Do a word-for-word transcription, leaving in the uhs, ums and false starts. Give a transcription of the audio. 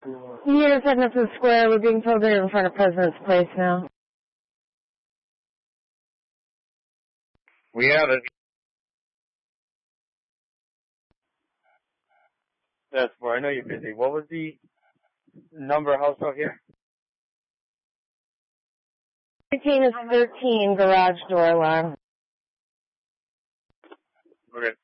Yes, Edmondson Square. We're being told they're in front of President's Place now. We have it. That's where I know you're busy. What was the number house out here? thirteen is thirteen, garage door alarm. Okay.